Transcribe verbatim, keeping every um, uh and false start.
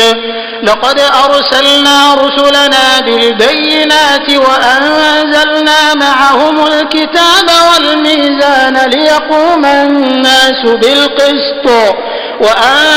لقد أرسلنا رسلنا بالبينات وأنزلنا معهم الكتاب والميزان ليقوم الناس بالقسط وأن